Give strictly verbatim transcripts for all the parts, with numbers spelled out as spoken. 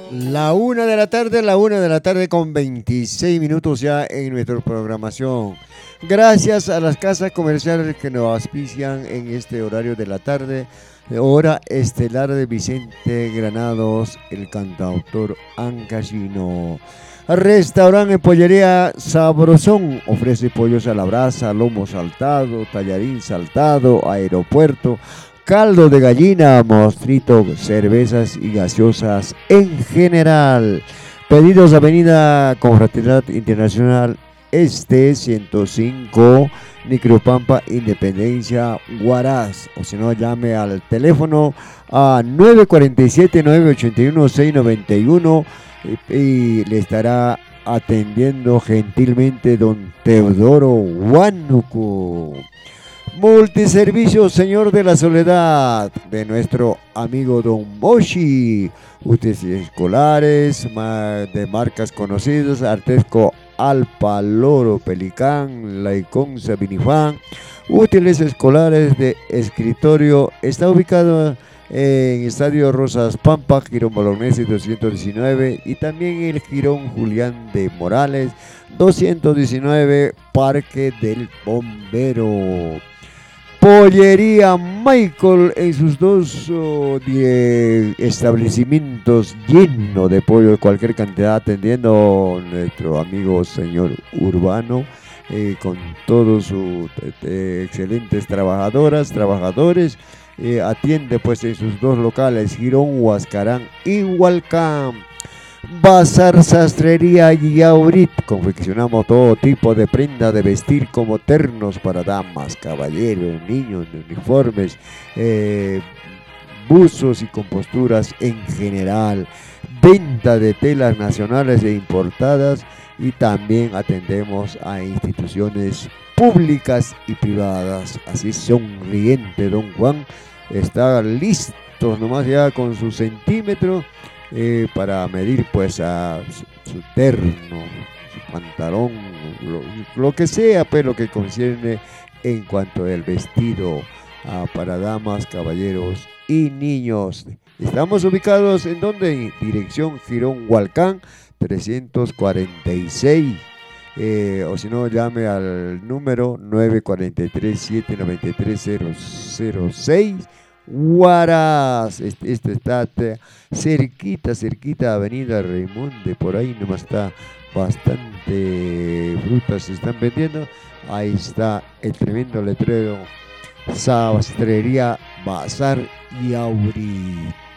La una de la tarde, la una de la tarde con veintiséis minutos ya en nuestra programación. Gracias a las casas comerciales que nos auspician en este horario de la tarde, hora estelar de Vicente Granados, el cantautor ancashino. Restaurante y pollería Sabrosón ofrece pollos a la brasa, lomo saltado, tallarín saltado, aeropuerto, caldo de gallina, mostrito, cervezas y gaseosas en general. Pedidos Avenida Confraternidad Internacional Este ciento cinco, Nicropampa, Independencia, Huaraz. O si no, llame al teléfono a nueve cuatro siete, nueve ocho uno, seis nueve uno y, y le estará atendiendo gentilmente don Teodoro Huánuco. Multiservicio Señor de la Soledad, de nuestro amigo Don Moshi. Útiles escolares de marcas conocidas: Artesco, Alpa, Loro, Pelicán, Laicón, Sabinifán. Útiles escolares de escritorio. Está ubicado en Estadio Rosas Pampa, Girón Bolognesi doscientos diecinueve, y también el Girón Julián de Morales doscientos diecinueve, Parque del Bombero. Pollería Michael en sus dos oh, establecimientos lleno de pollo de cualquier cantidad, atendiendo nuestro amigo señor Urbano eh, con todos sus eh, excelentes trabajadoras, trabajadores. Eh, atiende pues en sus dos locales, Girón, Huascarán y Hualcán. Bazar Sastrería Yaurit, confeccionamos todo tipo de prenda de vestir como ternos para damas, caballeros, niños, uniformes, eh, buzos y composturas en general, venta de telas nacionales e importadas, y también atendemos a instituciones públicas y privadas. Así sonriente don Juan está listo nomás ya con su centímetro Eh, para medir pues a su, su terno, su pantalón, lo, lo que sea, pero lo que concierne en cuanto al vestido uh, para damas, caballeros y niños. Estamos ubicados en donde, dirección Girón Hualcán trescientos cuarenta y seis, eh, o si no, llame al número nueve cuatro tres, siete nueve tres, cero cero seis. Huaraz, este, este está cerquita, cerquita de Avenida Raimonde, por ahí nomás está, bastante frutas se están vendiendo. Ahí está el tremendo letrero: Sastrería Bazar Yaurit.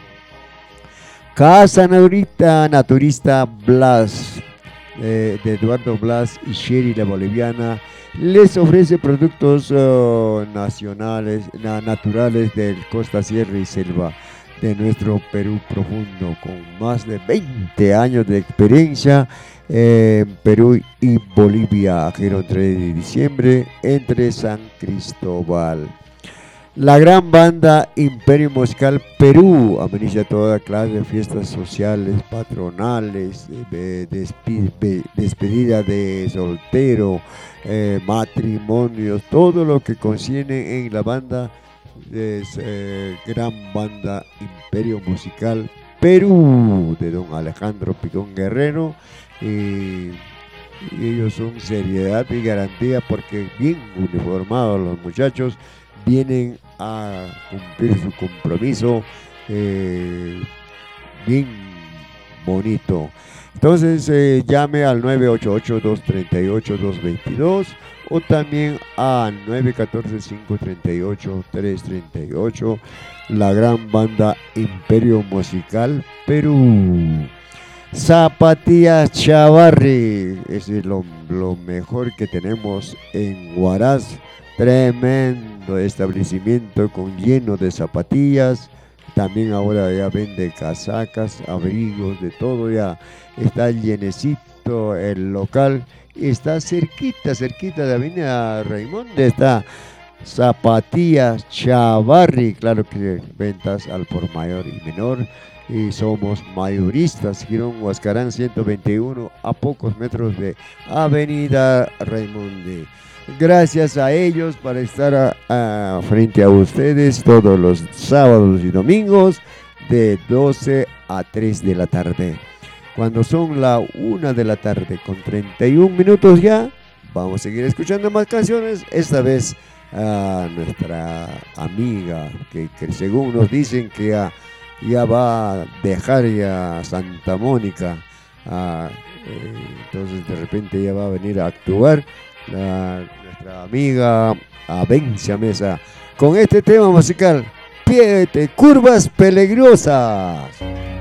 Casa Naturista, Naturista Blas, eh, de Eduardo Blas y Sherry la Boliviana, les ofrece productos uh, nacionales, na, naturales del Costa Sierra y Selva de nuestro Perú profundo, con más de veinte años de experiencia en eh, Perú y Bolivia. Girón tres de diciembre, entre San Cristóbal. La gran banda Imperio Musical Perú ameniza toda clase de fiestas sociales, patronales, de despe despedida de soltero, eh, matrimonios, todo lo que concierne en la banda es eh, gran banda Imperio Musical Perú, de don Alejandro Picón Guerrero. Y, y ellos son seriedad y garantía, porque bien uniformados los muchachos vienen a cumplir su compromiso eh, bien bonito. Entonces eh, llame al nueve ocho ocho, dos tres ocho, dos dos dos o también a nueve uno cuatro, cinco tres ocho, tres tres ocho. La gran banda Imperio Musical Perú. Zapatillas Chavarri, es lo, lo mejor que tenemos en Huaraz. Tremendo establecimiento con lleno de zapatillas. También ahora ya vende casacas, abrigos, de todo ya. Está llenecito el local. Y está cerquita, cerquita de Avenida Raimonde. Está Zapatillas Chavarri. Claro que ventas al por mayor y menor. Y somos mayoristas. Girón Huascarán ciento veintiuno, a pocos metros de Avenida Raimonde. Gracias a ellos para estar a, a, frente a ustedes todos los sábados y domingos de doce a tres de la tarde. Cuando son la una de la tarde con treinta y un minutos ya, vamos a seguir escuchando más canciones, esta vez a nuestra amiga, que, que según nos dicen que ya, ya va a dejar ya Santa Mónica, ah, eh, entonces de repente ya va a venir a actuar, la, nuestra amiga Avencia Mesa, con este tema musical, Pie de curvas peligrosas.